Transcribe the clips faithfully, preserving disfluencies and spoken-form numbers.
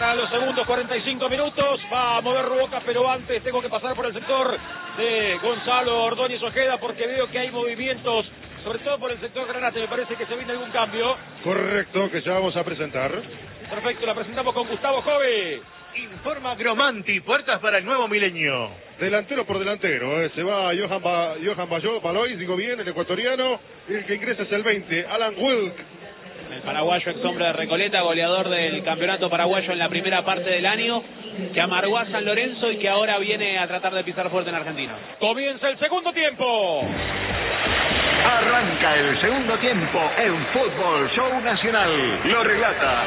Pasan los segundos, cuarenta y cinco minutos. Va a mover Boca, pero antes tengo que pasar por el sector de Gonzalo Ordóñez Ojeda porque veo que hay movimientos, sobre todo por el sector Granate. Me parece que se viene algún cambio. Correcto, que ya vamos a presentar. Perfecto, la presentamos con Gustavo Jove. Informa Gromanti, puertas para el nuevo milenio. Delantero por delantero, eh. se va Johan, ba Johan Bayo, Balois, digo bien, el ecuatoriano, y el que ingresa es el veinte, Alan Wilk. El paraguayo ex hombre de Recoleta, goleador del campeonato paraguayo en la primera parte del año, que amargó a San Lorenzo y que ahora viene a tratar de pisar fuerte en Argentina. Comienza el segundo tiempo. Arranca el segundo tiempo en Fútbol Show Nacional. Lo relata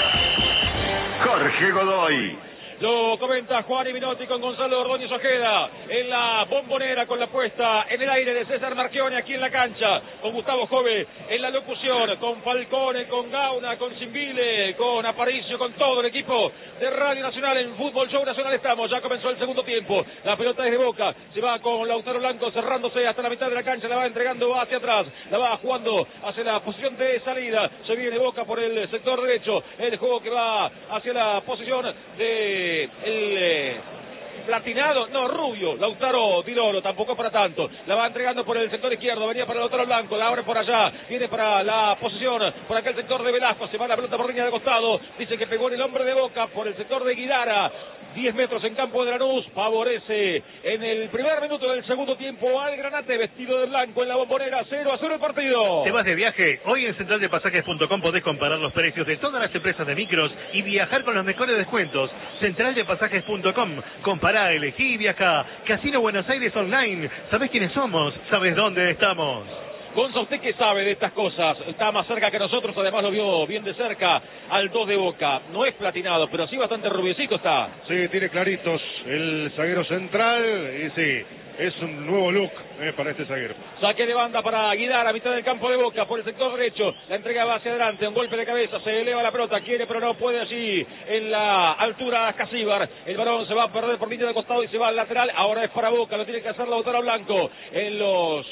Jorge Godoy. Lo comenta Juan y Minotti con Gonzalo Ordóñez Ojeda en la bombonera con la puesta en el aire de César Marchione aquí en la cancha, con Gustavo Jove en la locución, con Falcone, con Gauna, con Cimbile, con Aparicio, con todo el equipo de Radio Nacional en Fútbol Show Nacional. Estamos, ya comenzó el segundo tiempo, la pelota es de Boca, se va con Lautaro Blanco cerrándose hasta la mitad de la cancha, la va entregando hacia atrás, la va jugando hacia la posición de salida, se viene Boca por el sector derecho, el juego que va hacia la posición de el eh, platinado, no, rubio, Lautaro Di Loro, tampoco para tanto, la va entregando por el sector izquierdo, venía para Lautaro Blanco, la abre por allá, viene para la posición, por aquel sector de Velasco, se va la pelota por línea de costado, dice que pegó en el hombre de Boca, por el sector de Guidara, diez metros en campo de Lanús, favorece en el primer minuto del segundo tiempo al Granate, vestido de blanco en la bombonera, cero a cero el partido. ¿Te vas de viaje? Hoy en central de pasajes punto com podés comparar los precios de todas las empresas de micros y viajar con los mejores descuentos. central de pasajes punto com, compará, elegí y viajá. Casino Buenos Aires Online, ¿sabés quiénes somos? ¿Sabés dónde estamos? Gonza, ¿usted qué sabe de estas cosas? Está más cerca que nosotros, además lo vio bien de cerca al dos de Boca. No es platinado, pero sí bastante rubiecito está. Sí, tiene claritos el zaguero central y sí, es un nuevo look eh, para este zaguero. Saque de banda para Guidar a mitad del campo de Boca por el sector derecho. La entrega va hacia adelante, un golpe de cabeza, se eleva la pelota, quiere pero no puede allí en la altura Casíbar. El balón se va a perder por línea de costado y se va al lateral. Ahora es para Boca, lo tiene que hacer Lautaro Blanco en los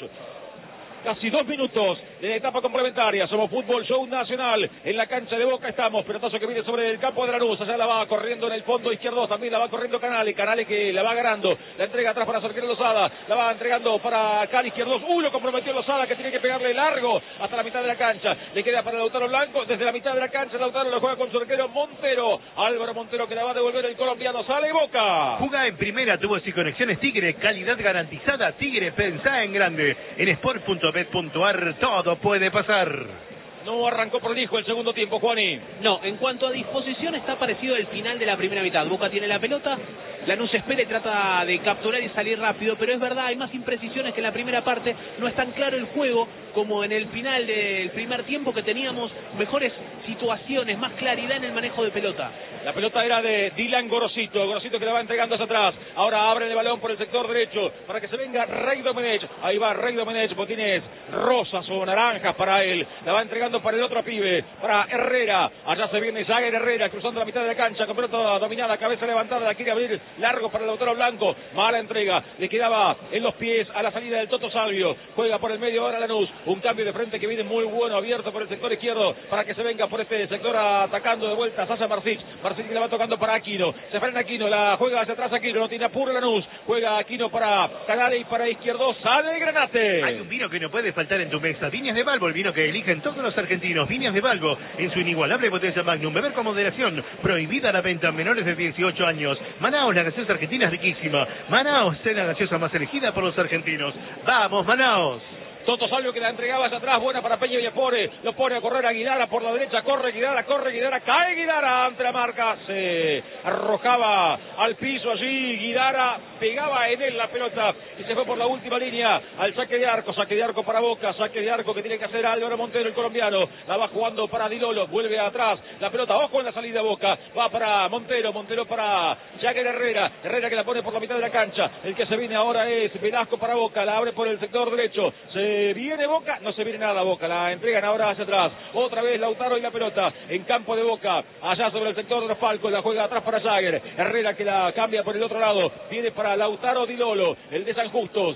casi dos minutos de la etapa complementaria. Somos Fútbol Show Nacional. En la cancha de Boca estamos. Pelotazo que viene sobre el campo de Lanús. Allá la va corriendo en el fondo izquierdo. También la va corriendo Canale. Canale que la va ganando. La entrega atrás para Cerquero Lozada. La va entregando para Cali izquierdo. Uy, lo comprometió Lozada que tiene que pegarle largo hasta la mitad de la cancha. Le queda para Lautaro Blanco. Desde la mitad de la cancha Lautaro lo juega con Cerquero Montero. Álvaro Montero que la va a devolver el colombiano. Sale Boca. Juga en primera, tubos y conexiones Tigre. Calidad garantizada. Tigre, pensá en grande. En sport punto bet punto ar todo puede pasar. No arrancó prolijo el segundo tiempo, Juani. No, en cuanto a disposición está parecido al final de la primera mitad. Boca tiene la pelota, Lanús espera y trata de capturar y salir rápido, pero es verdad, hay más imprecisiones que en la primera parte. No es tan claro el juego como en el final del primer tiempo, que teníamos mejores situaciones, más claridad en el manejo de pelota. La pelota era de Dylan Gorosito, Gorosito que la va entregando hacia atrás. Ahora abre el balón por el sector derecho para que se venga Rey Domenech. Ahí va Rey Domenech, botines rosas o naranjas para él. La va entregando para el otro pibe, para Herrera. Allá se viene Jagger Herrera cruzando la mitad de la cancha, con pelota dominada, cabeza levantada, la quiere abrir largo para el Lautaro Blanco. Mala entrega, le quedaba en los pies a la salida del Toto Salvio. Juega por el medio ahora Lanús. Un cambio de frente que viene muy bueno, abierto por el sector izquierdo para que se venga por este sector atacando de vuelta Sasa Marcic. Marcic que la va tocando para Aquino. Se frena Aquino, la juega hacia atrás Aquino, no tiene apuro Lanús. Juega Aquino para Canale y para izquierdo. Sale el Granate. Hay un vino que no puede faltar en tu mesa. Viñas de Balbo, el vino que eligen todos los argentinos. Viñas de Balbo, en su inigualable botella Magnum. Beber con moderación. Prohibida la venta a menores de dieciocho años. Manaos, la gaseosa argentina es riquísima. Manaos es la gaseosa más elegida por los argentinos. ¡Vamos, Manaos! Toto Salvio que la entregaba hacia atrás, buena para Peña Villapore, lo pone a correr a Guidara por la derecha, corre Guidara, corre Guidara, cae Guidara ante la marca, se arrojaba al piso allí, Guidara pegaba en él la pelota y se fue por la última línea al saque de arco, saque de arco para Boca, saque de arco que tiene que hacer Álvaro Montero, el colombiano, la va jugando para Di Loro, vuelve atrás, la pelota, ojo en la salida de Boca, va para Montero, Montero para Jagger Herrera, Herrera que la pone por la mitad de la cancha, el que se viene ahora es Velasco para Boca, la abre por el sector derecho, se viene Boca, no se viene nada Boca, la entregan ahora hacia atrás, otra vez Lautaro y la pelota en campo de Boca, allá sobre el sector de los palcos, la juega atrás para Jagger, Herrera que la cambia por el otro lado, viene para Lautaro Di Loro, el de San Justo,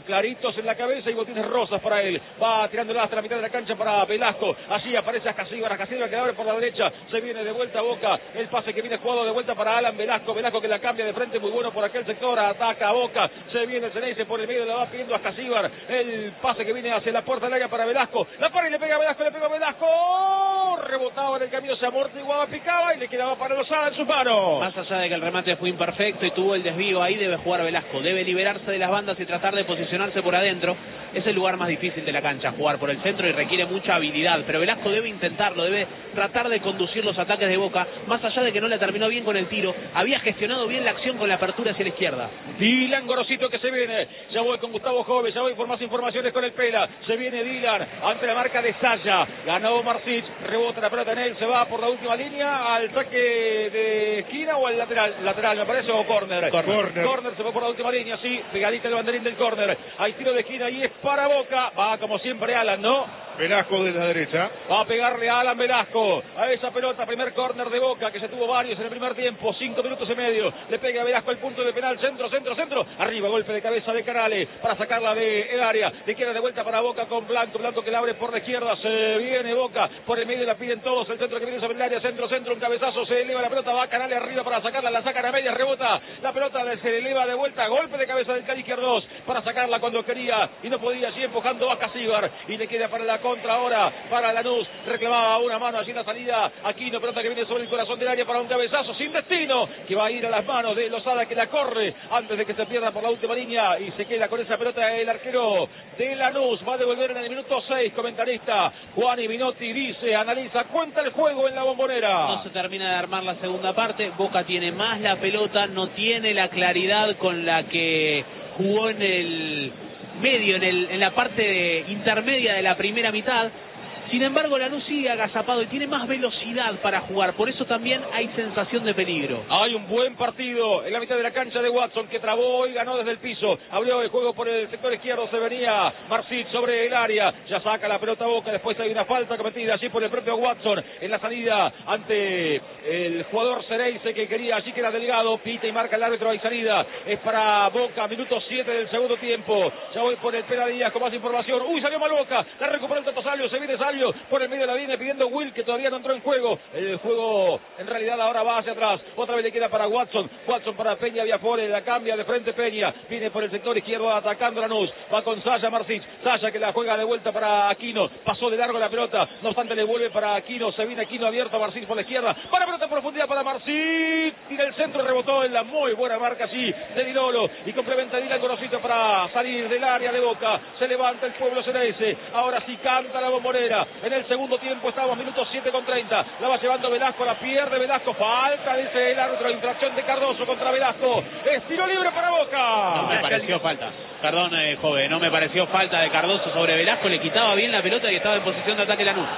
claritos en la cabeza y botines rosas para él. Va tirándola hasta la mitad de la cancha para Velasco. Allí aparece Ascasíbar, Ascasíbar que abre por la derecha. Se viene de vuelta a Boca. El pase que viene jugado de vuelta para Alan Velasco. Velasco que la cambia de frente, muy bueno por aquel sector. Ataca a Boca. Se viene el Ceneice por el medio, la va pidiendo Ascasíbar. El pase que viene hacia la puerta del área para Velasco. La para y le pega a Velasco, le pega a Velasco. Rebotaba en el camino, se amortiguaba, picaba y le quedaba para Lozada en sus manos. Más allá de que el remate fue imperfecto y tuvo el desvío, ahí debe jugar Velasco. Debe liberarse de las bandas y tratar de posicionarse por adentro. Es el lugar más difícil de la cancha, jugar por el centro, y requiere mucha habilidad. Pero Velasco debe intentarlo, debe tratar de conducir los ataques de Boca. Más allá de que no le terminó bien con el tiro, había gestionado bien la acción con la apertura hacia la izquierda. Dylan Gorosito que se viene. Ya voy con Gustavo Jove, ya voy por más informaciones con el Pela. Se viene Dylan ante la marca de Saya. Ganó Marsic, rebota la pelota en él, se va por la última línea al saque de esquina o al lateral, lateral me parece, o córner. Corner. Córner, se fue por la última línea, sí, pegadita el banderín del córner. Hay tiro de esquina y es para Boca. Va como siempre Alan, ¿no? Velasco de la derecha. Va a pegarle a Alan Velasco a esa pelota, primer córner de Boca, que se tuvo varios en el primer tiempo, cinco minutos y medio. Le pega a Velasco el punto de penal, centro, centro, centro. Arriba, golpe de cabeza de Canales para sacarla del área. Le queda de vuelta para Boca con Blanco. Blanco que la abre por la izquierda. Se viene Boca por el medio, la piden todos. El centro que viene sobre el área, centro, centro, un cabezazo. Se eleva la pelota, va a Canales arriba para sacarla. La sacan a media, rebota. La pelota se eleva de vuelta. Golpe de cabeza del Cali izquierdo para sacarla cuando quería y no podía. Allí empujando a Ascasíbar y le queda para la contra ahora. Para Lanús, reclamaba una mano allí en la salida. Aquino, pelota que viene sobre el corazón del área para un cabezazo sin destino, que va a ir a las manos de Lozada, que la corre antes de que se pierda por la última línea y se queda con esa pelota el arquero de Lanús. Va a devolver en el minuto seis, comentarista Juan Ibinotti dice, analiza, cuenta el juego en la Bombonera. No se termina de armar la segunda parte. Boca tiene más la pelota, no tiene la claridad con la que jugó en el medio, en, el, en la parte de, intermedia de la primera mitad. Sin embargo, Lanús sigue agazapado y tiene más velocidad para jugar. Por eso también hay sensación de peligro. Hay un buen partido en la mitad de la cancha de Watson, que trabó y ganó desde el piso. Abrió el juego por el sector izquierdo. Se venía Marsic sobre el área. Ya saca la pelota a Boca. Después hay una falta cometida allí por el propio Watson en la salida ante el jugador Ceneice, que quería allí, que era Delgado. Pita y marca el árbitro. Hay salida. Es para Boca. Minuto siete del segundo tiempo. Ya voy por el Pela Díaz con más información. Uy, salió mal Boca. La recuperó el Toto Salvio. Se viene Salvio por el medio de la línea pidiendo Will, que todavía no entró en juego. El juego en realidad ahora va hacia atrás. Otra vez le queda para Watson. Watson para Peña Viafore. La cambia de frente Peña. Viene por el sector izquierdo atacando Lanús. Va con Saya Marsic. Saya que la juega de vuelta para Aquino. Pasó de largo la pelota. No obstante le vuelve para Aquino. Se viene Aquino abierto a Marsic por la izquierda. Para pelota en profundidad para Marsic. Tira el centro, rebotó en la muy buena marca así de Dilolo. Y complementa Dylan Gorosito para salir del área de Boca. Se levanta el pueblo Ceneice. Ahora sí canta la Bombonera. En el segundo tiempo estamos minutos siete con treinta. La va llevando Velasco, la pierde Velasco. Falta, dice el árbitro. Infracción de Cardoso contra Velasco. Es tiro libre para Boca. No me pareció falta. Perdón, eh, joven, no me pareció falta de Cardoso sobre Velasco. Le quitaba bien la pelota y estaba en posición de ataque Lanús.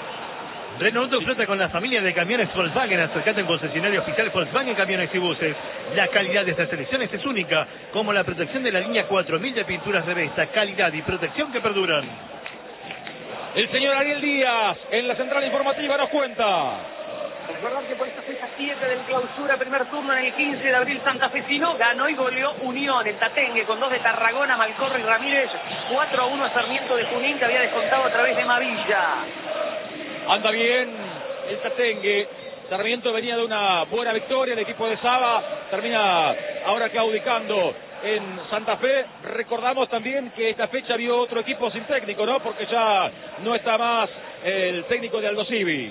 Renault flota con la familia de camiones Volkswagen. Acercate en concesionario oficial Volkswagen Camiones y Buses. La calidad de estas selecciones es única, como la protección de la línea cuatro mil de pinturas de Vesta. Calidad y protección que perduran. El señor Ariel Díaz en la central informativa nos cuenta. Recordar que por esta fecha siete del clausura, primer turno en el quince de abril, santafesino ganó y goleó Unión, el Tatengue, con dos de Tarragona, Malcorro y Ramírez, cuatro a uno a Sarmiento de Junín, que había descontado a través de Mavilla. Anda bien el Tatengue. Sarmiento venía de una buena victoria. El equipo de Saba termina ahora claudicando en Santa Fe. Recordamos también que esta fecha vio otro equipo sin técnico, ¿no? Porque ya no está más el técnico de Aldo Civi.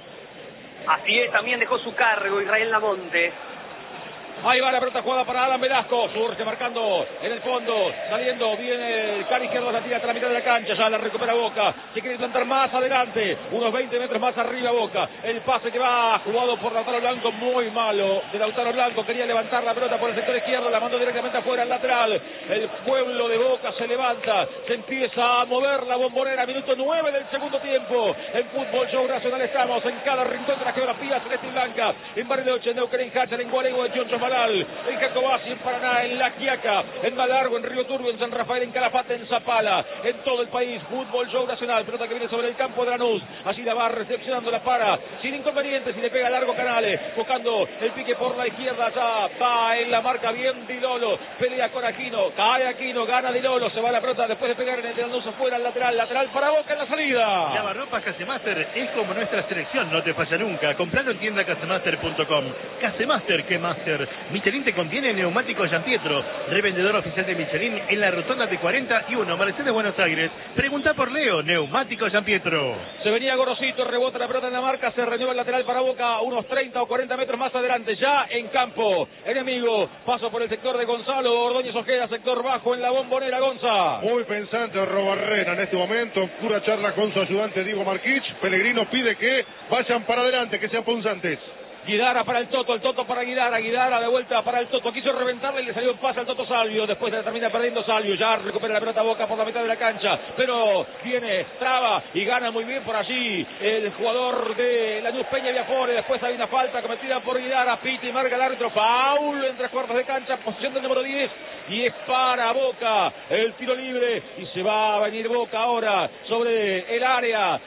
Así es, también dejó su cargo Israel Lamonte. Ahí va la pelota jugada para Alan Velasco. Surge marcando en el fondo. Saliendo. Viene el Cali izquierdo. La tira hasta la mitad de la cancha. Ya la recupera Boca. Se quiere plantar más adelante. Unos veinte metros más arriba Boca. El pase que va jugado por Lautaro Blanco. Muy malo de Lautaro Blanco. Quería levantar la pelota por el sector izquierdo. La mandó directamente afuera al lateral. El pueblo de Boca se levanta. Se empieza a mover la Bombonera. Minuto nueve del segundo tiempo. En Fútbol Show Nacional estamos. En cada rincón de la geografía celeste y blanca. En Bariloche, en Neuquén, en Hacha, en Gualeguay, en Choncho, Central, en Jacobasi, en Paraná, en La Quiaca, en Malargo, en Río Turbio, en San Rafael, en Calafate, en Zapala, en todo el país. Fútbol Show Nacional, pelota que viene sobre el campo de Lanús. Allí la va recepcionando, la para, sin inconvenientes, y le pega largo Canales, buscando el pique por la izquierda. Ya va en la marca bien Di Lolo, pelea con Aquino, cae Aquino, gana Di Lolo, se va la pelota después de pegar en el de Lanús afuera, al lateral, lateral para Boca en la salida. Lavarropas Casemaster es como nuestra selección, no te falla nunca. Compralo en tienda casemaster punto com. Casemaster, que Master. Michelin te conviene neumáticos Gianpietro, revendedor oficial de Michelin en la rotonda de cuarenta y uno, Mercedes, Buenos Aires. Pregunta por Leo, neumáticos Gianpietro. Se venía Gorosito, rebota la pelota en la marca, se renueva el lateral para Boca, unos treinta o cuarenta metros más adelante, ya en campo enemigo. Paso por el sector de Gonzalo Ordóñez Ojeda, sector bajo en la Bombonera. Gonza. Muy pensante Robarrena en este momento, pura charla con su ayudante Diego Marquich. Pellegrino pide que vayan para adelante, que sean punzantes. Guidara para el Toto, el Toto para Guidara, Guidara de vuelta para el Toto, quiso reventarle y le salió un pase al Toto Salvio, después de termina perdiendo Salvio, ya recupera la pelota Boca por la mitad de la cancha, pero viene, traba y gana muy bien por allí el jugador de Lanús, Peña Viafore. Después hay una falta cometida por Guidara, pita y marca el árbitro, foul en tres cuartos de cancha, posición del número diez, y es para Boca el tiro libre, y se va a venir Boca ahora sobre el área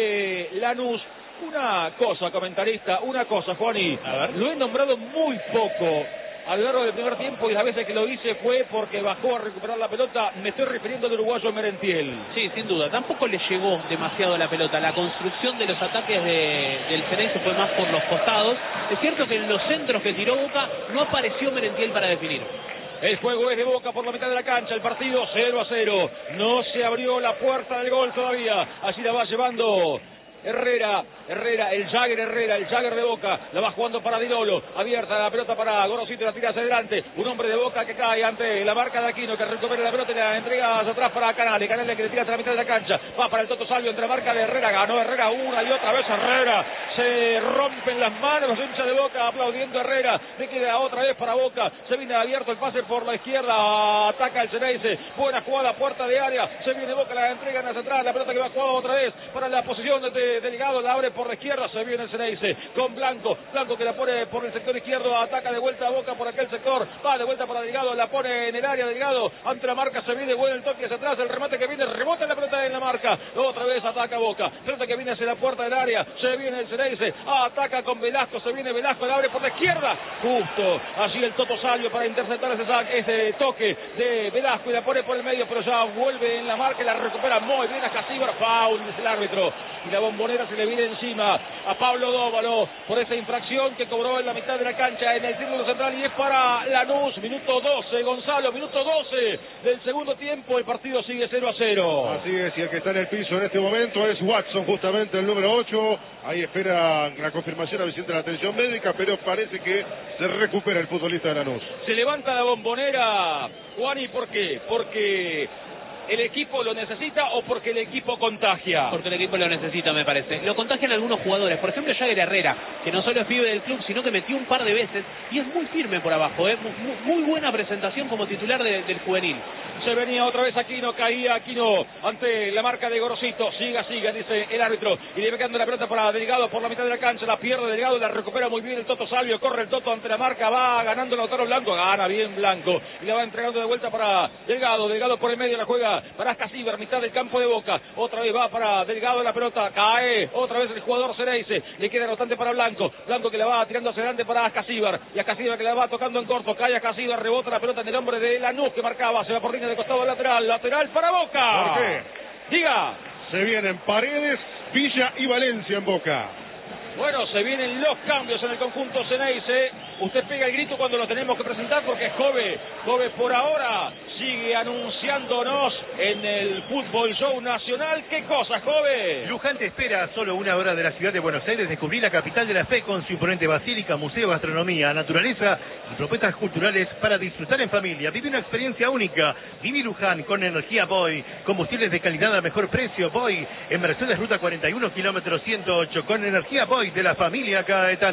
de Lanús. Una cosa, comentarista, una cosa, Juani, lo he nombrado muy poco a lo largo del primer tiempo, y las veces que lo hice fue porque bajó a recuperar la pelota. Me estoy refiriendo al uruguayo Merentiel. Sí, sin duda, tampoco le llegó demasiado la pelota. La construcción de los ataques de, del Ceneice fue más por los costados. Es cierto que en los centros que tiró Boca no apareció Merentiel para definir. El juego es de Boca por la mitad de la cancha, el partido cero a cero. No se abrió la puerta del gol todavía. Allí la va llevando Herrera, Herrera, el Jagger Herrera, el Jagger de Boca, la va jugando para Di Lolo, abierta la pelota para Gorosito, la tira hacia adelante, un hombre de Boca que cae ante la marca de Aquino, que recupera la pelota y la entrega hacia atrás para Canales, Canales que le tira hacia la mitad de la cancha, va para el Toto Salvio entre la marca de Herrera, ganó Herrera una y otra vez Herrera, se rompen las manos los hinchas de Boca aplaudiendo a Herrera, le queda otra vez para Boca, se viene abierto el pase por la izquierda, ataca el Ceneice, buena jugada, puerta de área, se viene Boca, la entregan hacia atrás, la pelota que va jugada otra vez para la posición de Delgado, la abre por la izquierda, se viene el Ceneice con Blanco, Blanco que la pone por el sector izquierdo, ataca de vuelta a Boca por aquel sector, va de vuelta para Delgado, la pone en el área Delgado, ante la marca se viene, bueno el toque hacia atrás, el remate que viene, rebota la pelota en la marca, otra vez ataca Boca, pelota que viene hacia la puerta del área, se viene el Ceneice, ataca con Velasco, se viene Velasco, la abre por la izquierda, justo, allí el Toto Salvio para interceptar ese, saque, ese toque de Velasco y la pone por el medio, pero ya vuelve en la marca y la recupera muy bien a Casíbar, foul, dice el árbitro, y la Bombonera se le viene encima a Pablo Dóvalo por esa infracción que cobró en la mitad de la cancha en el círculo central, y es para Lanús, minuto doce, Gonzalo, minuto doce del segundo tiempo, el partido sigue cero a cero. Así es, y el que está en el piso en este momento es Watson, justamente el número ocho, ahí espera la confirmación a Vicente de la atención médica, pero parece que se recupera el futbolista de Lanús. Se levanta la Bombonera, Juani, ¿por qué? Porque ¿el equipo lo necesita o porque el equipo contagia? Porque el equipo lo necesita, me parece. Lo contagian algunos jugadores. Por ejemplo, Jagger Herrera, que no solo es pibe del club, sino que metió un par de veces y es muy firme por abajo. ¿eh? Muy, muy buena presentación como titular de, del juvenil. Se venía otra vez Aquino, caía Aquino ante la marca de Gorosito. Siga, siga, dice el árbitro. Y le va quedando la pelota para Delgado por la mitad de la cancha. La pierde Delgado, la recupera muy bien el Toto Salvio. Corre el Toto ante la marca, va ganando el Lautaro Blanco. Gana bien Blanco. Y la va entregando de vuelta para Delgado. Delgado por el medio la juega para Casíbar, mitad del campo de Boca. Otra vez va para Delgado la pelota. Cae otra vez el jugador Ceneice. Le queda rotante para Blanco. Blanco que la va tirando hacia adelante para Casíbar. Y a Casíbar que la va tocando en corto. Cae a Casíbar, rebota la pelota en el hombre de Lanús que marcaba. Se va por línea de costado lateral. Lateral para Boca. ¿Por qué? Diga. Se vienen Paredes, Villa y Valencia en Boca. Bueno, se vienen los cambios en el conjunto Ceneice. Usted pega el grito cuando lo tenemos que presentar porque es Jove. Jove por ahora sigue anunciándonos en el Fútbol Show Nacional. ¿Qué cosa, Jove? Luján te espera a solo una hora de la ciudad de Buenos Aires descubrir la capital de la fe con su imponente basílica, museo, gastronomía, naturaleza y propuestas culturales para disfrutar en familia. Vive una experiencia única. Viví Luján con energía Boy, combustibles de calidad a mejor precio. Boy en Mercedes Ruta cuarenta y uno, kilómetro ciento ocho, con energía Boy de la familia Caetano.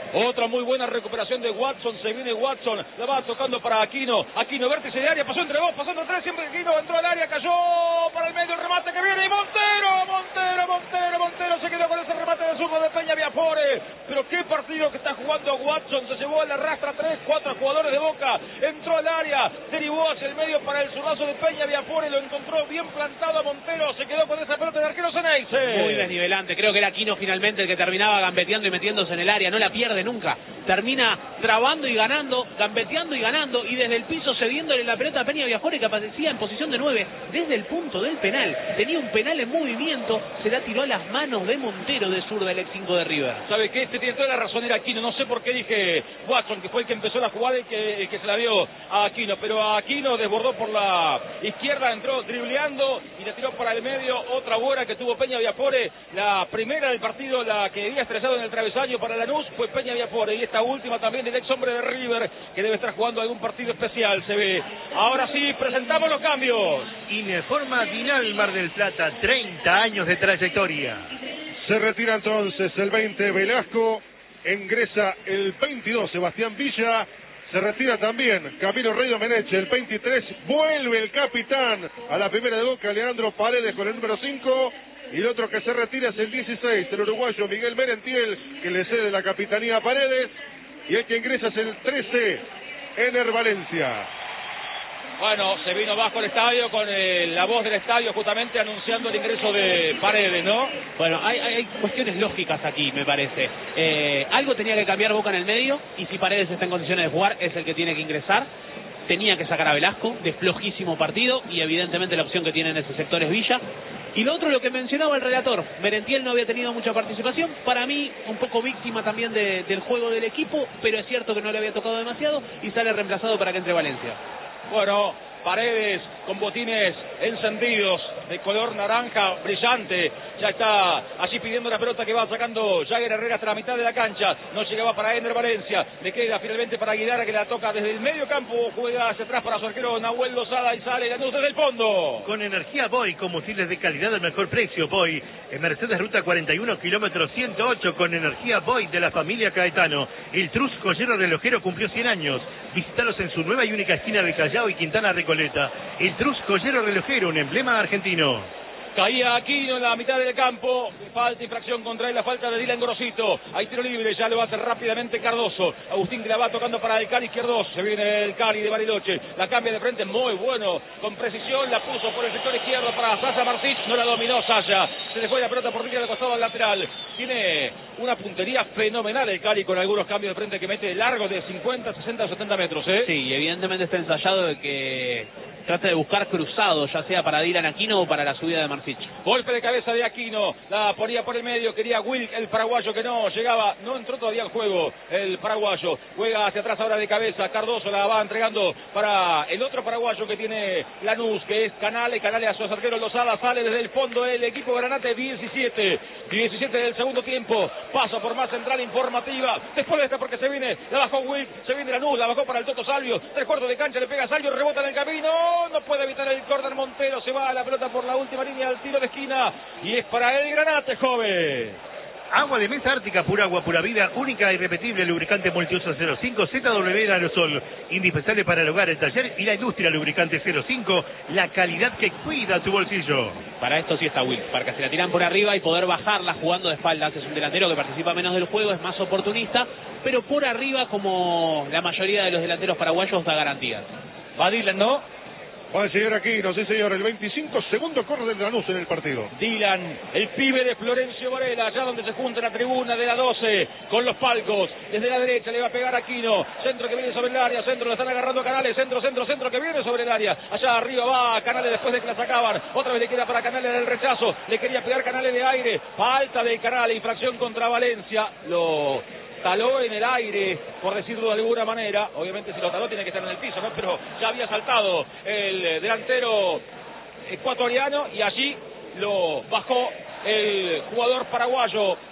Otra muy buena recuperación de Watson. Se viene Watson. La va tocando para Aquino. Aquino, vértice de área. Pasó entre dos, pasó entre tres. Siempre Aquino entró al área. Cayó para el medio. El remate que viene. Y Montero, Montero, Montero, Montero. Se quedó con ese remate de zurdo de Peña Viafore. Pero qué partido que está jugando Watson. Se llevó a la rastra tres, cuatro jugadores de Boca. Entró al área. Derivó hacia el medio para el zurdazo de Peña Viafore. Lo encontró bien plantado a Montero. Se quedó con esa pelota de arquero Ceneice. Muy desnivelante. Creo que era Aquino finalmente el que terminaba gambeteando y metiéndose en el área. No la pierde nunca. Termina trabando y ganando, gambeteando y ganando, y desde el piso cediéndole la pelota a Peña Viafore, que aparecía en posición de nueve desde el punto del penal. Tenía un penal en movimiento, se la tiró a las manos de Montero, de zurda, el ex cinco de River. ¿Sabe qué? Este tiene toda la razón, era Aquino. No sé por qué dije Watson, que fue el que empezó la jugada y que, que se la dio a Aquino. Pero a Aquino desbordó por la izquierda, entró dribleando y la tiró para el medio. Otra buena que tuvo Peña Viafore. La primera del partido, la que había estrellado en el travesaño para Lanús, fue Peña Viafore. Y esta última también del ex hombre de River, que debe estar jugando algún partido especial, se ve. Ahora sí, presentamos los cambios. Informa Dinal Mar del Plata, treinta años de trayectoria. Se retira entonces el veinte Velasco, ingresa el veintidós Sebastián Villa, se retira también Camilo Rey Domenech, el veintitrés, vuelve el capitán a la primera de Boca, Leandro Paredes con el número cinco, y el otro que se retira es el dieciséis, el uruguayo Miguel Merentiel, que le cede la capitanía a Paredes, y el que ingresa es el trece, Ener Valencia. Bueno, se vino bajo el estadio con eh, la voz del estadio justamente anunciando el ingreso de Paredes, ¿no? Bueno, hay, hay cuestiones lógicas aquí, me parece. Eh, algo tenía que cambiar Boca en el medio, y si Paredes está en condiciones de jugar, es el que tiene que ingresar. Tenía que sacar a Velasco, de flojísimo partido, y evidentemente la opción que tiene en ese sector es Villa. Y lo otro, lo que mencionaba el relator, Merentiel no había tenido mucha participación, para mí un poco víctima también de, del juego del equipo, pero es cierto que no le había tocado demasiado, y sale reemplazado para que entre Valencia. Bueno, Paredes con botines encendidos de color naranja brillante, ya está allí pidiendo la pelota que va sacando Jagger Herrera hasta la mitad de la cancha, no llegaba para Ener Valencia, le queda finalmente para Aguilar, que la toca desde el medio campo, juega hacia atrás para su arquero Nahuel Lozada y sale Lanús desde el fondo. Con energía Boy, combustibles de calidad al mejor precio. Boy, en Mercedes Ruta cuarenta y uno, kilómetro ciento ocho, con energía Boy de la familia Caetano. El Trus Joyero Relojero cumplió cien años. Visítalos en su nueva y única esquina de Callao y Quintana Recoleta. El Trus Joyero Relojero, un emblema argentino. Caía Aquino en la mitad del campo, falta, infracción contra él, la falta de Dylan Grosito. Hay tiro libre, ya lo hace rápidamente Cardoso. Agustín que la va tocando para el Cali izquierdo, se viene el Cali de Bariloche, la cambia de frente, muy bueno, con precisión, la puso por el sector izquierdo para Sasha Martich, no la dominó Sasha, se le fue la pelota por línea del costado al lateral. Tiene una puntería fenomenal el Cali con algunos cambios de frente que mete largo de cincuenta, sesenta, setenta metros, ¿eh? Sí, y evidentemente está ensayado de que trata de buscar cruzado, ya sea para Dylan Aquino o para la subida de Martich. Golpe de cabeza de Aquino, la ponía por el medio, quería Wilk, el paraguayo que no llegaba, no entró todavía al juego el paraguayo, juega hacia atrás ahora de cabeza, Cardoso la va entregando para el otro paraguayo que tiene Lanús, que es Canales, Canales a su arquero Lozada, sale desde el fondo el equipo Granate, diecisiete, diecisiete del segundo tiempo, pasa por más central informativa, después de esta porque se viene, la bajó Wilk, se viene Lanús, la bajó para el Toto Salvio, tres cuartos de cancha, le pega a Salvio, rebota en el camino, no puede evitar el córner Montero, se va a la pelota por la última línea del tiro de esquina y es para el Granate, joven. Agua de mesa Ártica, pura agua, pura vida, única e irrepetible, lubricante multiuso cero cinco, Z W Aerosol, indispensable para el hogar, el taller y la industria, lubricante cero cinco, la calidad que cuida tu bolsillo. Para esto sí está Will, para que se la tiran por arriba y poder bajarla jugando de espaldas. Es un delantero que participa menos del juego, es más oportunista, pero por arriba, como la mayoría de los delanteros paraguayos, da garantías. Va Dylan, ¿no? Va el señor Aquino, sí señor, el veinticinco, segundo córner del Lanús en el partido. Dylan, el pibe de Florencio Varela, allá donde se junta la tribuna de la doce, con los palcos, desde la derecha le va a pegar Aquino, centro que viene sobre el área, centro, lo están agarrando a Canales, centro, centro, centro que viene sobre el área, allá arriba va Canales después de que la sacaban, otra vez le queda para Canales del rechazo, le quería pegar Canales de aire, falta de Canales, infracción contra Valencia, lo taló en el aire, por decirlo de alguna manera, obviamente si lo taló tiene que estar en el piso, ¿no? Pero ya había saltado el delantero ecuatoriano y allí lo bajó el jugador paraguayo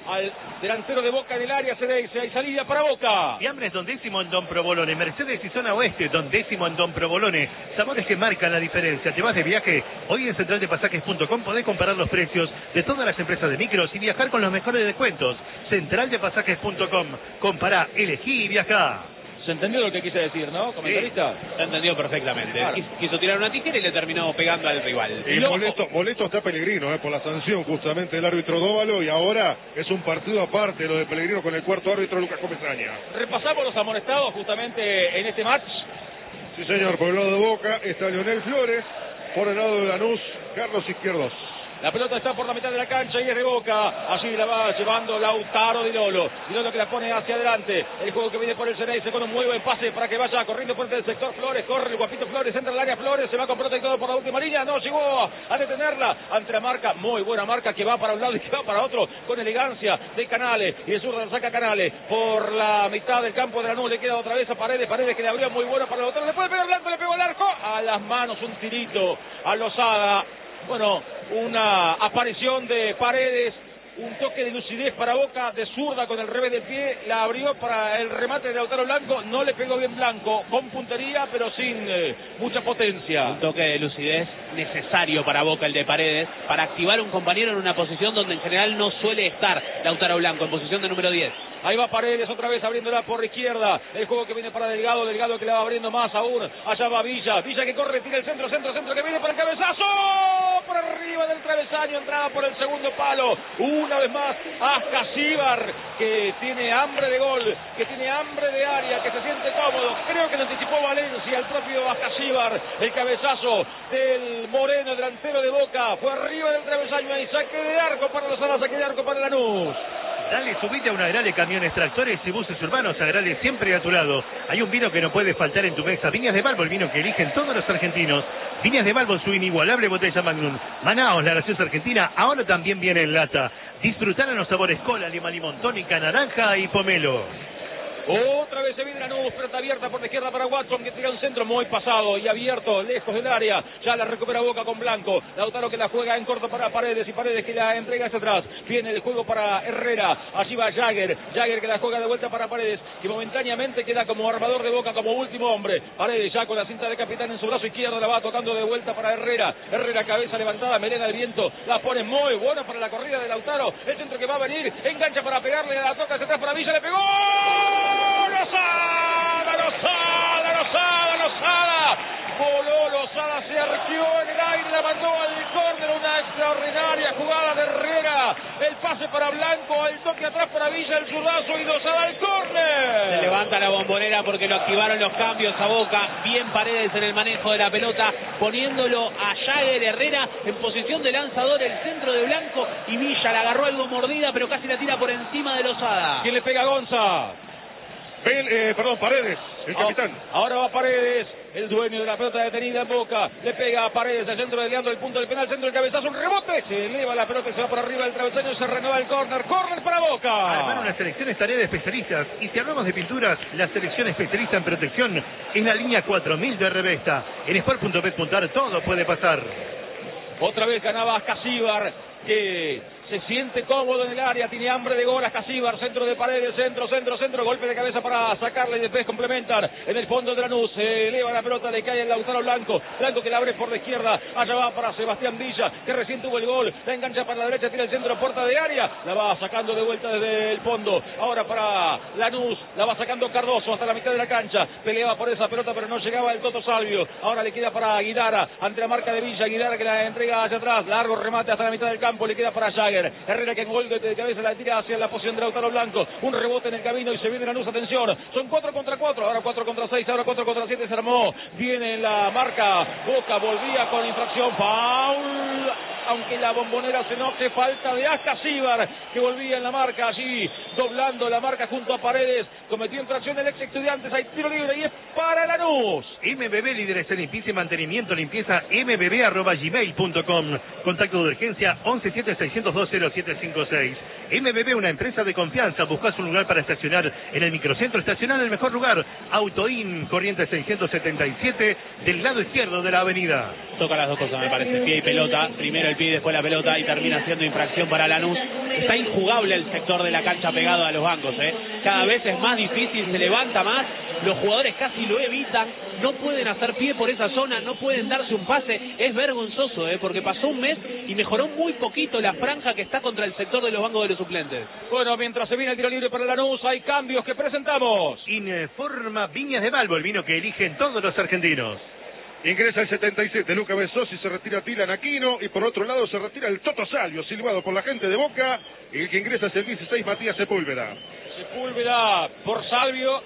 al delantero de Boca en el área, se dice, hay salida para Boca. Fiambres Don Décimo en Don Provolone, Mercedes y Zona Oeste, Don Décimo en Don Provolone. Sabores que marcan la diferencia. ¿Te vas de viaje? Hoy en central de pasajes punto com podés comparar los precios de todas las empresas de micros y viajar con los mejores descuentos. central de pasajes punto com. Compará, elegí y viajá. ¿Se entendió lo que quise decir, no, comentarista? Sí, se entendió perfectamente. Claro. Quiso, quiso tirar una tijera y le terminó pegando al rival. Y molesto, molesto está Pellegrino eh, por la sanción justamente del árbitro Dóvalo, y ahora es un partido aparte lo de Pellegrino con el cuarto árbitro Lucas Comesaña. Repasamos los amonestados justamente en este match. Sí, señor, por el lado de Boca está Leonel Flores, por el lado de Lanús, Carlos Izquierdos. La pelota está por la mitad de la cancha y es de Boca. Allí la va llevando Lautaro Di Lolo. Di Lolo que la pone hacia adelante. El juego que viene por el Ceneice con un muy buen pase para que vaya corriendo por el sector Flores. Corre el guapito Flores, entra al área Flores. Se va con protector por la última línea. No llegó a detenerla ante la marca. Muy buena marca que va para un lado y que va para otro. Con elegancia de Canales. Y de zurda saca Canales por la mitad del campo de la nube. Le queda otra vez a Paredes. Paredes que le abrió muy buena para el otro. Le puede pegar Blanco, le pegó al arco. A las manos un tirito a Lozada. Bueno, una aparición de Paredes, un toque de lucidez para Boca, de zurda con el revés del pie, la abrió para el remate de Lautaro Blanco, no le pegó bien Blanco, con puntería pero sin eh, mucha potencia. Un toque de lucidez necesario para Boca, el de Paredes, para activar a un compañero en una posición donde en general no suele estar Lautaro Blanco, en posición de número diez. Ahí va Paredes otra vez abriéndola por izquierda. El juego que viene para Delgado. Delgado que la va abriendo más aún. Allá va Villa. Villa que corre, tira el centro, centro, centro que viene para el cabezazo. Por arriba del travesaño. Entrada por el segundo palo. Una vez más. Ascasíbar que tiene hambre de gol. Que tiene hambre de área. Que se siente cómodo. Creo que lo anticipó Valencia. El propio Ascasíbar. El cabezazo del Moreno, delantero de Boca. Fue arriba del travesaño. Ahí saque de arco para los alas. Saque de arco para Lanús. Dale, subite a una Agrale Camiones, Tractores y Buses Urbanos. Agrale siempre a tu lado. Hay un vino que no puede faltar en tu mesa. Viñas de Balbo, el vino que eligen todos los argentinos. Viñas de Balbo, su inigualable botella Magnum. Manaos, la gaseosa argentina, ahora también viene en lata. Disfrutar en los sabores cola, lima, limón, tónica, naranja y pomelo. Otra vez se viene Lanús, pelota abierta por la izquierda para Watson, que tira un centro muy pasado y abierto, lejos del área. Ya la recupera Boca con Blanco. Lautaro que la juega en corto para Paredes, y Paredes que la entrega hacia atrás. Viene el juego para Herrera. Allí va Jagger. Jagger que la juega de vuelta para Paredes, que momentáneamente queda como armador de Boca, como último hombre. Paredes ya con la cinta de capitán en su brazo izquierdo, la va tocando de vuelta para Herrera. Herrera cabeza levantada, melena al viento. La pone muy buena para la corrida de Lautaro. El centro que va a venir, engancha para pegarle, la toca hacia atrás para Villa, le pegó. Lozada, Lozada, Lozada, Lozada. Voló Lozada, se arqueó en el aire, la mandó al córner. Una extraordinaria jugada de Herrera. El pase para Blanco, el toque atrás para Villa, el zurdazo y Lozada al córner. Se levanta la bombonera porque lo activaron los cambios a Boca. Bien Paredes en el manejo de la pelota, poniéndolo a Jagger. Herrera en posición de lanzador, el centro de Blanco, y Villa la agarró algo mordida, pero casi la tira por encima de Lozada. ¿Quién le pega a Gonza? Bel, eh, perdón, Paredes, el capitán. Ahora va Paredes, el dueño de la pelota detenida en Boca. Le pega a Paredes, al centro de Leandro, el punto del penal, centro del cabezazo, un rebote. Se eleva la pelota y se va por arriba del travesaño, se renueva el córner. Córner para Boca. Armar una selección es tarea de especialistas. Y si hablamos de pinturas, la selección especialista en protección es la línea cuatro mil de Revesta. En sport punto bet punto ar todo puede pasar. Otra vez ganaba Ascasíbar, que se siente cómodo en el área, tiene hambre de gol. Ascasíbar, centro de Paredes, centro, centro, centro, golpe de cabeza para sacarle y después complementar en el fondo de Lanús. Se eleva la pelota, le cae el Lautaro Blanco. Blanco que la abre por la izquierda, allá va para Sebastián Villa, que recién tuvo el gol. La engancha para la derecha, tira el centro, puerta de área, la va sacando de vuelta desde el fondo. Ahora para Lanús, la va sacando Cardoso hasta la mitad de la cancha. Peleaba por esa pelota, pero no llegaba el Toto Salvio. Ahora le queda para Guidara, ante la marca de Villa. Guidara que la entrega hacia atrás, largo remate hasta la mitad del campo, le queda para Jagger. Herrera que en gol de cabeza la tira hacia la posición de Lautaro Blanco. Un rebote en el camino y se viene Lanús, atención. Son cuatro contra cuatro, ahora cuatro contra seis, ahora cuatro contra siete, se armó. Viene la marca, Boca volvía con infracción, foul. Aunque la bombonera se note, falta de Ascasíbar, que volvía en la marca allí, doblando la marca junto a Paredes. Cometió infracción el ex Estudiantes, hay tiro libre y es para Lanús. M B B, líderes en limpieza y mantenimiento, limpieza m b b arroba gmail punto com. Contacto de urgencia once siete seis cero dos cero siete cinco seis. M B B, una empresa de confianza. Buscas un lugar para estacionar en el microcentro, estacionar en el mejor lugar. Autoin, corriente seiscientos setenta y siete, del lado izquierdo de la avenida. Toca las dos cosas, me parece, pie y pelota. Primero el pide después la pelota y termina siendo infracción para Lanús. Está injugable el sector de la cancha pegado a los bancos, ¿eh? Cada vez es más difícil, se levanta más, los jugadores casi lo evitan, no pueden hacer pie por esa zona, no pueden darse un pase. Es vergonzoso, ¿eh? Porque pasó un mes y mejoró muy poquito la franja que está contra el sector de los bancos de los suplentes. Bueno, mientras se viene el tiro libre para Lanús, hay cambios que presentamos. Informa Viñas de Balbo, el vino que eligen todos los argentinos. Ingresa el setenta y siete, Luca Besosi, se retira Tilan Aquino y por otro lado se retira el Toto Salvio, silbado por la gente de Boca, y el que ingresa es el dieciséis, Matías Sepúlveda. Sepúlveda por Salvio,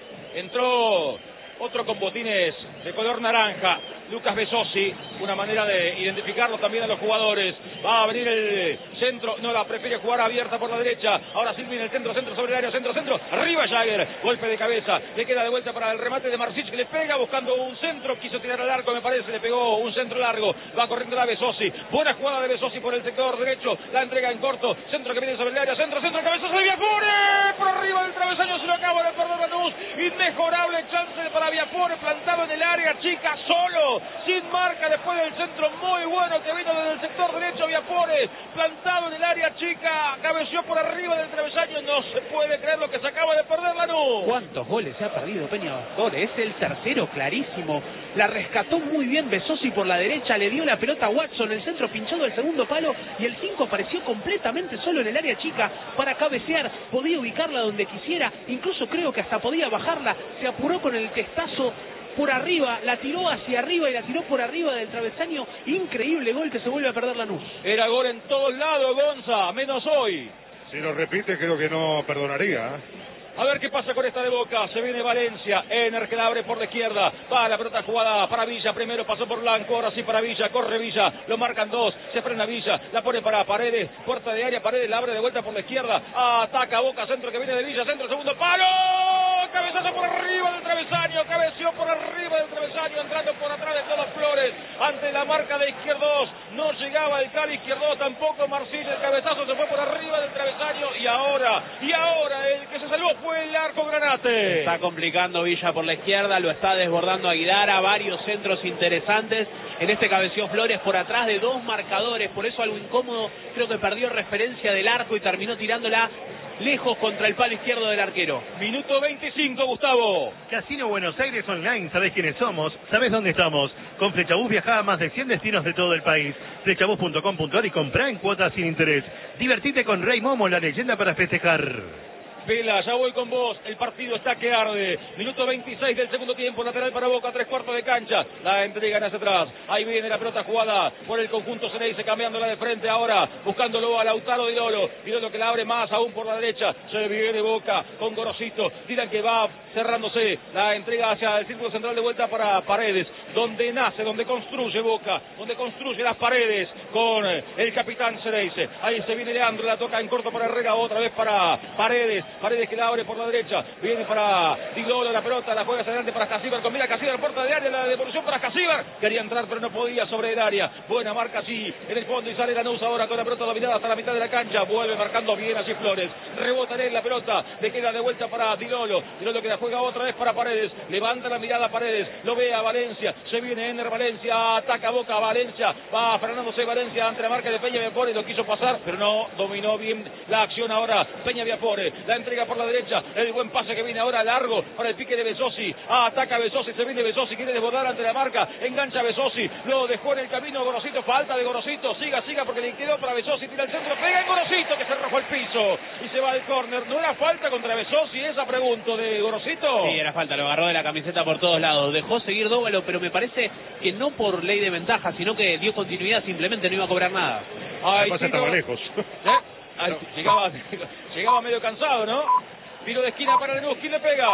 entró otro con botines de color naranja, Lucas Besosi, una manera de identificarlo también a los jugadores. Va a venir el centro, no, la prefiere jugar abierta por la derecha. Ahora Silva en el centro, centro sobre el área, centro, centro. Arriba Jagger, golpe de cabeza. Le queda de vuelta para el remate de Marsic, que le pega buscando un centro. Quiso tirar al arco, me parece, le pegó un centro largo. Va corriendo la Besosi. Buena jugada de Besosi por el sector derecho. La entrega en corto. Centro que viene sobre el área, centro, centro, cabezazo de Viapore. Por arriba del travesaño se lo acaba de perder Lanús. Inmejorable chance para Viapore, plantado en el área chica, solo, sin marca después del centro muy bueno que vino desde el sector derecho. Viapore, plantado en el área chica, cabeció por arriba del travesaño. No se puede creer lo que se acaba de perder Lanús. ¿Cuántos goles se ha perdido Peña Viapore? Es el tercero clarísimo. La rescató muy bien Besosi por la derecha, le dio la pelota a Watson, el centro pinchado del segundo palo, y el cinco apareció completamente solo en el área chica para cabecear. Podía ubicarla donde quisiera, incluso creo que hasta podía bajarla. Se apuró con el testazo por arriba, la tiró hacia arriba y la tiró por arriba del travesaño. Increíble gol que se vuelve a perder Lanús. Era gol en todos lados, Gonza, menos hoy. Si lo repite, creo que no perdonaría, ¿eh? A ver qué pasa con esta de Boca. Se viene Valencia. Ener que la abre por la izquierda. Va la pelota jugada para Villa. Primero pasó por Blanco. Ahora sí para Villa. Corre Villa. Lo marcan dos. Se frena Villa. La pone para Paredes. Puerta de área. Paredes la abre de vuelta por la izquierda. Ataca Boca. Centro que viene de Villa. Centro. Segundo palo. Cabezazo por arriba del travesaño. Cabeció por arriba del travesaño. Entrando por atrás de todas Flores. Ante la marca de Izquierdos. No llegaba el Cali Izquierdos. Tampoco Marcillo. El cabezazo se fue por arriba del travesaño. Y ahora. Y ahora el que se salvó fue el arco Granate. Está complicando Villa por la izquierda, lo está desbordando Aguilar a varios centros interesantes. En este cabeció Flores por atrás de dos marcadores, por eso algo incómodo. Creo que perdió referencia del arco y terminó tirándola lejos contra el palo izquierdo del arquero. Minuto veinticinco, Gustavo. Casino Buenos Aires Online, ¿sabés quiénes somos? ¿Sabés dónde estamos? Con Flechabús viajá a más de cien destinos de todo el país. Flechabús punto com punto ar y comprá en cuotas sin interés. Divertite con Rey Momo, la leyenda para festejar. Vela, ya voy con vos, el partido está que arde. Minuto veintiséis del segundo tiempo, lateral para Boca, tres cuartos de cancha. La entregan hacia atrás, ahí viene la pelota jugada por el conjunto Ceneice, cambiándola de frente ahora, buscándolo a Lautaro Di Lolo. Di Lolo que la abre más aún por la derecha, se viene Boca con Gorosito. Dirán que va cerrándose, la entrega hacia el círculo central de vuelta para Paredes, donde nace, donde construye Boca, donde construye las paredes con el capitán Ceneice. Ahí se viene Leandro, la toca en corto para Herrera, otra vez para Paredes. Paredes que la abre por la derecha, viene para Di Lolo, la pelota la juega hacia adelante para Casíbar, combina Casíbar, puerta de área, la devolución para Casíbar, quería entrar pero no podía sobre el área, buena marca así, en el fondo y sale Lanús ahora con la pelota dominada hasta la mitad de la cancha, vuelve marcando bien así Flores, rebota en la pelota, le queda de vuelta para Di Lolo, Di Lolo que la juega otra vez para Paredes, levanta la mirada a Paredes, lo ve a Valencia, se viene Ener Valencia, ataca Boca, Valencia, va frenándose Valencia ante la marca de Peña Viapore, lo quiso pasar, pero no dominó bien la acción ahora, Peña Viapore, la entrega por la derecha, el buen pase que viene ahora largo para el pique de Besosi, ah, ataca Besosi, se viene Besosi, quiere desbordar ante la marca, engancha Besosi, lo dejó en el camino Gorosito, falta de Gorosito, siga, siga porque le quedó para Besosi, tira el centro, pega en Gorosito que se arrojó el piso y se va al córner. ¿No era falta contra Besosi esa, pregunto, de Gorosito? Sí, era falta, lo agarró de la camiseta por todos lados, dejó seguir Dóvalo, pero me parece que no por ley de ventaja, sino que dio continuidad, simplemente no iba a cobrar nada. Ay, pasa estaba lejos. ¿Eh? Ay, no. llegaba, llegaba medio cansado, ¿no? Tiro de esquina para Lanús, ¿quién le pega?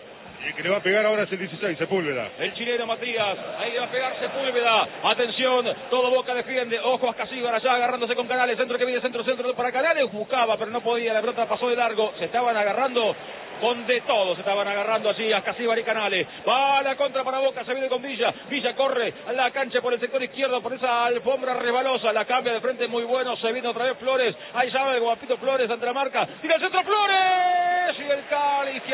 El que le va a pegar ahora es el dieciséis, Sepúlveda. El chileno Matías, ahí le va a pegar Sepúlveda. Atención, todo Boca defiende. Ojo a Casíbar allá agarrándose con Canales. Centro que viene, centro, centro para Canales. Buscaba, pero no podía. La pelota pasó de largo. Se estaban agarrando con de todo. Se estaban agarrando allí a Casíbar y Canales. Va a la contra para Boca. Se viene con Villa. Villa corre a la cancha por el sector izquierdo. Por esa alfombra resbalosa. La cambia de frente muy bueno. Se viene otra vez Flores. Ahí llama el guapito Flores ante la marca. Tira el centro Flores. Y el Cali izquierdo.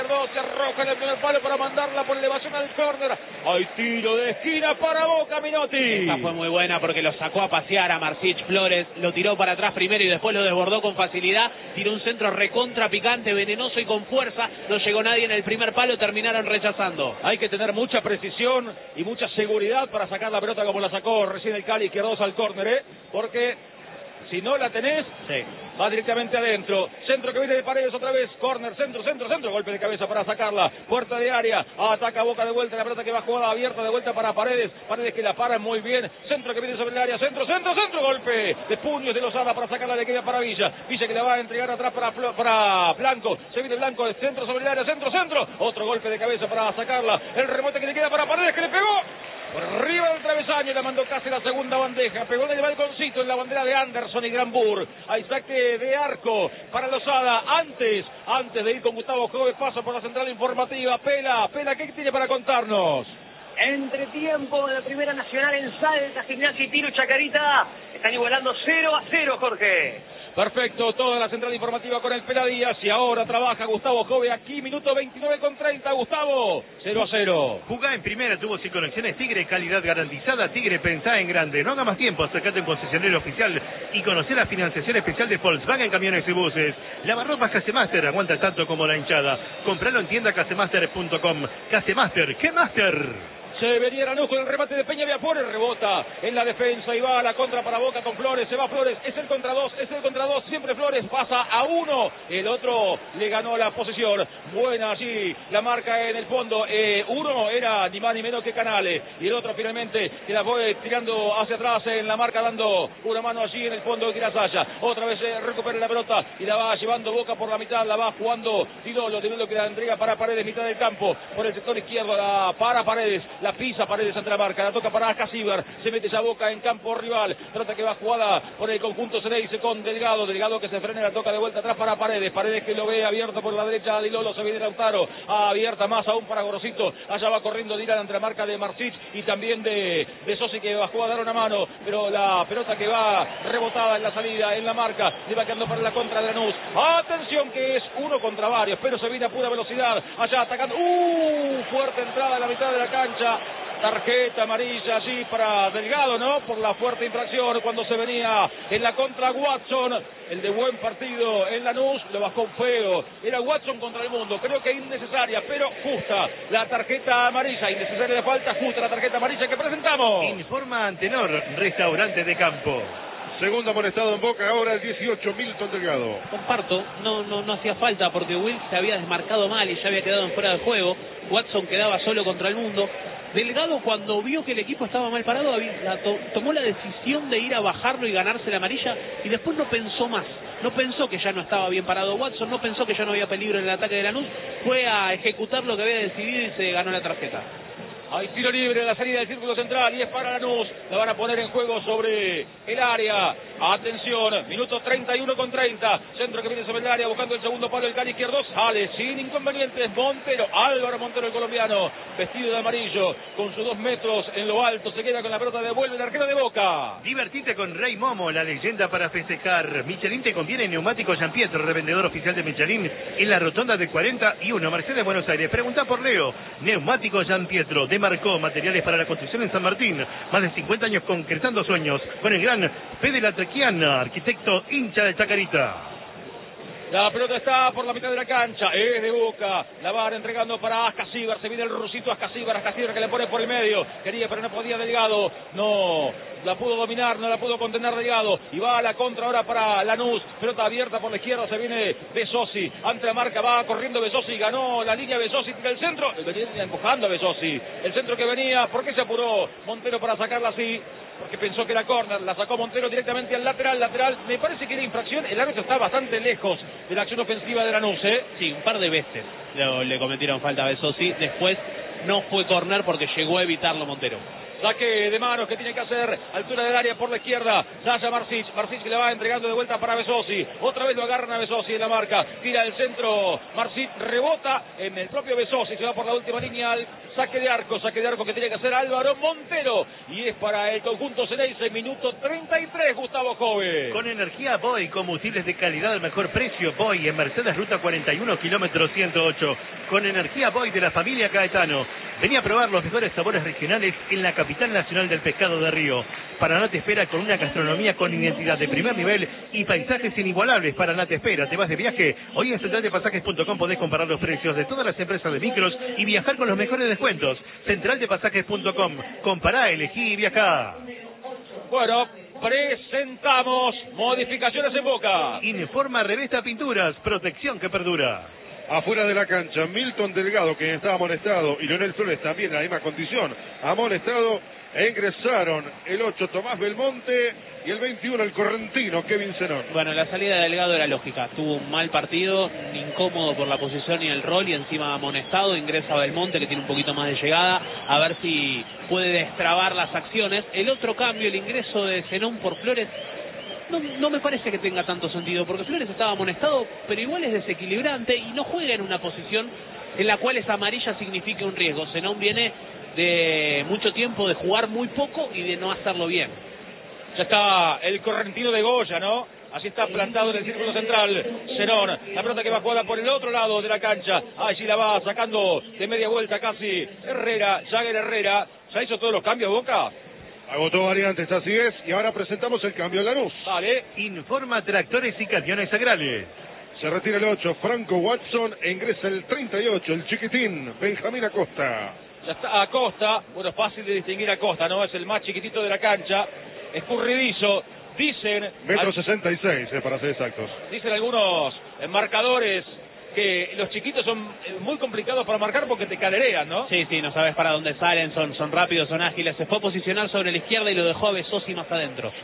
Izquierdo se arroja en el primer palo para mandarla por elevación al córner. Hay tiro de esquina para Boca, Minotti. Esta fue muy buena porque lo sacó a pasear a Marcich Flores, lo tiró para atrás primero y después lo desbordó con facilidad. Tiró un centro recontra picante, venenoso y con fuerza. No llegó nadie en el primer palo, terminaron rechazando. Hay que tener mucha precisión y mucha seguridad para sacar la pelota como la sacó recién el Cali Izquierdo al córner, ¿eh? Porque si no la tenés, sí, va directamente adentro. Centro que viene de Paredes otra vez. Córner, centro, centro, centro. Golpe de cabeza para sacarla. Puerta de área. Ataca Boca de vuelta. La pelota que va jugada abierta de vuelta para Paredes. Paredes que la para muy bien. Centro que viene sobre el área. Centro, centro, centro. Golpe de puños de Lozada para sacarla. Le queda para Villa. Villa que la va a entregar atrás para, para Blanco. Se viene Blanco. De centro sobre el área. Centro, centro. Otro golpe de cabeza para sacarla. El rebote que le queda para Paredes que le pegó por arriba del travesaño, la mandó casi la segunda bandeja. Pegó en el balconcito en la bandera de Anderson y Granbur. Hay saque de arco para Lozada. Antes, antes de ir con Gustavo Jove, paso por la central informativa. Pela, Pela, ¿qué tiene para contarnos? Entretiempo de la Primera Nacional en Salta, Gimnasia y Tiro Chacarita. Están igualando cero a cero, Jorge. Perfecto, toda la central informativa con el Pela Díaz y ahora trabaja Gustavo Jove aquí, minuto veintinueve con treinta, Gustavo, cero a cero. Jugá en primera, tuvo sin conexiones Tigre, calidad garantizada. Tigre, pensá en grande. No haga más tiempo, acercate a un concesionario oficial y conocer la financiación especial de Volkswagen Camiones y Buses. Lavarropas Casemaster, aguanta tanto como la hinchada. Compralo en tienda casemaster punto com. Casemaster, ¿qué Master? Se venía Lanús con el remate de Peña Viapores, rebota en la defensa y va a la contra para Boca con Flores, se va Flores, es el contra dos, es el contra dos, siempre Flores pasa a uno, el otro le ganó la posesión, buena allí la marca en el fondo, eh, uno era ni más ni menos que Canales y el otro finalmente que la fue tirando hacia atrás en la marca dando una mano allí en el fondo de Kirasaya, otra vez eh, recupera la pelota y la va llevando Boca por la mitad, la va jugando Tidolo, Tidolo que la entrega para Paredes, mitad del campo, por el sector izquierdo, la para Paredes, la pisa Paredes ante la marca, la toca para Casíbar, se mete ya Boca en campo rival, trata que va jugada por el conjunto Ceneice con Delgado, Delgado que se frena, la toca de vuelta atrás para Paredes, Paredes que lo ve abierto por la derecha, Dilolo, se viene Lautaro, abierta más aún para Gorosito, allá va corriendo Dylan ante la marca de Marcich y también de, de Sosi que bajó a dar una mano, pero la pelota que va rebotada en la salida, en la marca, le va quedando para la contra de Lanús, atención que es uno contra varios, pero se viene a pura velocidad, allá atacando, uh, fuerte entrada en la mitad de la cancha, tarjeta amarilla allí para Delgado, ¿no? Por la fuerte infracción cuando se venía en la contra Watson, el de buen partido en Lanús, lo bajó feo, era Watson contra el mundo, creo que innecesaria, pero justa la tarjeta amarilla, innecesaria de falta, justa la tarjeta amarilla que presentamos. Informa Antenor, restaurante de campo. Segundo amonestado en Boca, ahora el dieciocho, Milton Delgado. Comparto, no, no, no hacía falta porque Will se había desmarcado mal y ya había quedado en fuera de juego. Watson quedaba solo contra el mundo. Delgado, cuando vio que el equipo estaba mal parado, la to tomó la decisión de ir a bajarlo y ganarse la amarilla y después no pensó más. No pensó que ya no estaba bien parado Watson, no pensó que ya no había peligro en el ataque de Lanús. Fue a ejecutar lo que había decidido y se ganó la tarjeta. Hay tiro libre en la salida del círculo central y es para Lanús. La van a poner en juego sobre el área. Atención, minuto treinta y uno con treinta. Centro que viene sobre el área buscando el segundo palo. El Cali izquierdo sale sin inconvenientes. Montero, Álvaro Montero, el colombiano, vestido de amarillo, con sus dos metros en lo alto. Se queda con la pelota, devuelve el arquero de Boca. Divertite con Rey Momo, la leyenda para festejar. Michelin te conviene neumáticos Jean Pietro, revendedor oficial de Michelin en la rotonda de cuarenta y uno, Mercedes, Buenos Aires. Pregunta por Leo. Neumáticos Jean Pietro, de Marcó, materiales para la construcción en San Martín. Más de cincuenta años concretando sueños con el gran Fede Latrequiana, arquitecto hincha de Chacarita. La pelota está por la mitad de la cancha, es de Boca, la van entregando para Ascasíbar, se viene el rusito Ascasíbar, Ascasíbar que le pone por el medio, quería pero no podía Delgado, no la pudo dominar, no la pudo contener Delgado, y va a la contra ahora para Lanús, pelota abierta por la izquierda, se viene Besosi, ante la marca, va corriendo Besosi, ganó la línea Besosi, tira el centro, venía empujando a Besosi, el centro que venía, ¿por qué se apuró Montero para sacarla así? Porque pensó que era córner, la sacó Montero directamente al lateral, lateral, me parece que era infracción, el árbitro está bastante lejos de la acción ofensiva de Lanús, ¿eh? Sí, un par de veces le, le cometieron falta a Besosi, después no fue córner porque llegó a evitarlo Montero. Saque de manos que tiene que hacer. Altura del área por la izquierda. Sasha Marsic. Marsic que le va entregando de vuelta para Besosi. Otra vez lo agarran a Besosi en la marca. Tira el centro. Marsic rebota en el propio Besosi. Se va por la última línea al saque de arco. Saque de arco que tiene que hacer Álvaro Montero. Y es para el conjunto Ceneice. Minuto treinta y tres, Gustavo Jove. Con energía Boy, combustibles de calidad al mejor precio. Boy en Mercedes Ruta cuarenta y uno, kilómetro ciento ocho. Con energía Boy de la familia Caetano. Vení a probar los mejores sabores regionales en la capital nacional del pescado de Río. Paraná te espera con una gastronomía con identidad de primer nivel y paisajes inigualables. Paraná te espera. ¿Te vas de viaje? Hoy en central de pasajes punto com podés comparar los precios de todas las empresas de micros y viajar con los mejores descuentos. central de pasajes punto com. Compará, elegí y viajá. Bueno, presentamos modificaciones en Boca. Informa Revista Pinturas, protección que perdura. Afuera de la cancha, Milton Delgado, que estaba amonestado, y Leonel Flores también en la misma condición, amonestado, e ingresaron el ocho Tomás Belmonte y el veintiuno el correntino Kevin Zenón. Bueno, la salida de Delgado era lógica, tuvo un mal partido, incómodo por la posición y el rol, y encima amonestado. Ingresa Belmonte, que tiene un poquito más de llegada, a ver si puede destrabar las acciones. El otro cambio, el ingreso de Zenón por Flores, No, no me parece que tenga tanto sentido, porque Flores estaba amonestado, pero igual es desequilibrante y no juega en una posición en la cual esa amarilla signifique un riesgo. Zenón viene de mucho tiempo de jugar muy poco y de no hacerlo bien. Ya está el correntino de Goya, ¿no? Así está plantado en el círculo central Zenón. La pelota que va jugada por el otro lado de la cancha. Allí la va sacando de media vuelta casi Herrera, Jagger Herrera. ¿Ya hizo todos los cambios, Boca? Agotó variantes, así es, y ahora presentamos el cambio de Lanús. Vale. Informa Tractores y Camiones Agrales. Se retira el ocho, Franco Watson, e ingresa el treinta y ocho, el chiquitín, Benjamín Acosta. Ya está Acosta. Bueno, fácil de distinguir a Acosta, ¿no? Es el más chiquitito de la cancha. Escurridizo. Dicen... Metro al... sesenta y seis, eh, para ser exactos. Dicen algunos eh, marcadores que los chiquitos son muy complicados para marcar porque te calerean, ¿no? Sí, sí, no sabes para dónde salen, son, son rápidos, son ágiles. Se fue a posicionar sobre la izquierda y lo dejó a Besosi más adentro.